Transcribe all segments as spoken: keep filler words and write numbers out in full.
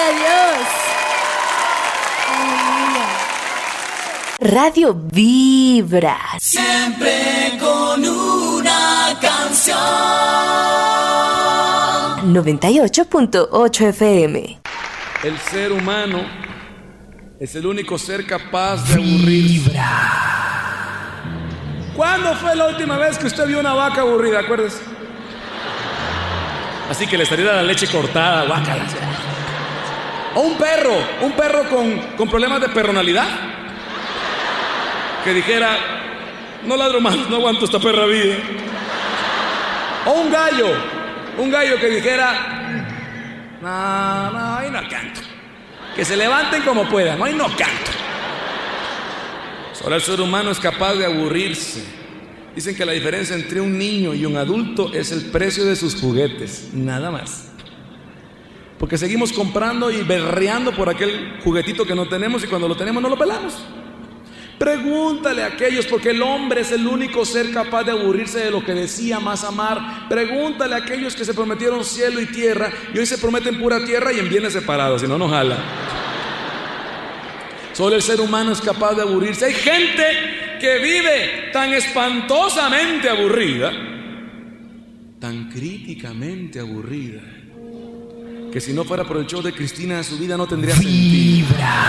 Gloria a Dios. Radio Vibra. Siempre con una canción. noventa y ocho punto ocho F M. El ser humano es el único ser capaz de aburrirse. ¿Cuándo fue la última vez que usted vio una vaca aburrida? Acuérdese. Así que le estaría la leche cortada, guácala. O un perro, un perro con, con problemas de personalidad. Que dijera, no ladro más, no aguanto esta perra vida. O un gallo, un gallo que dijera, no, no, ahí no canto. Que se levanten como puedan, ahí no canto. Solo el ser humano es capaz de aburrirse. Dicen que la diferencia entre un niño y un adulto es el precio de sus juguetes, nada más. Porque seguimos comprando y berreando por aquel juguetito que no tenemos y cuando lo tenemos no lo pelamos. Pregúntale a aquellos, porque el hombre es el único ser capaz de aburrirse de lo que decía más amar. Pregúntale a aquellos que se prometieron cielo y tierra y hoy se prometen pura tierra y en bienes separados, si no, no jala. Solo el ser humano es capaz de aburrirse. Hay gente que vive tan espantosamente aburrida, tan críticamente aburrida, que si no fuera por el show de Cristina, su vida no tendría sentido.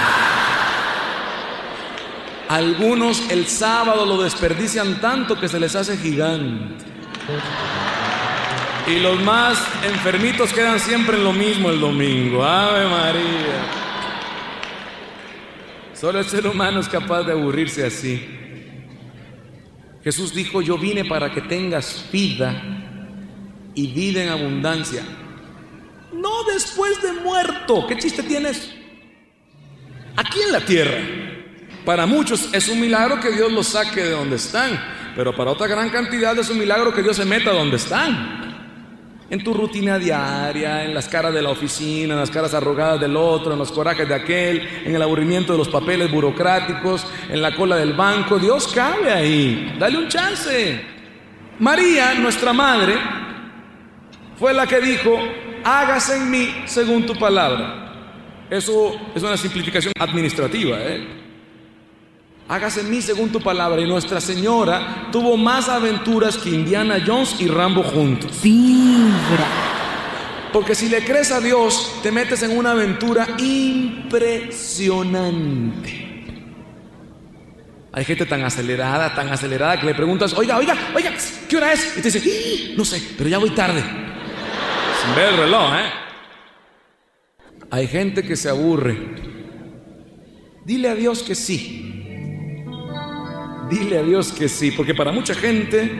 Algunos el sábado lo desperdician tanto que se les hace gigante. Y los más enfermitos quedan siempre en lo mismo el domingo. Ave María. Solo el ser humano es capaz de aburrirse así. Jesús dijo, yo vine para que tengas vida y vida en abundancia. No después de muerto. ¿Qué chiste tienes? Aquí en la tierra. Para muchos es un milagro que Dios los saque de donde están, pero para otra gran cantidad es un milagro que Dios se meta donde están. En tu rutina diaria, en las caras de la oficina, en las caras arrogadas del otro, en los corajes de aquel, en el aburrimiento de los papeles burocráticos, en la cola del banco. Dios cabe ahí, dale un chance. María, nuestra madre, fue la que dijo, hágase en mí según tu palabra. Eso es una simplificación administrativa, ¿eh? Hágase en mí según tu palabra. Y Nuestra Señora tuvo más aventuras que Indiana Jones y Rambo juntos. Vibra. Porque si le crees a Dios, te metes en una aventura impresionante. Hay gente tan acelerada, tan acelerada que le preguntas, oiga, oiga, oiga, ¿qué hora es? Y te dice, no sé, pero ya voy tarde. Sin ver el reloj, ¿eh? Hay gente que se aburre. Dile a Dios que sí. Dile a Dios que sí, porque para mucha gente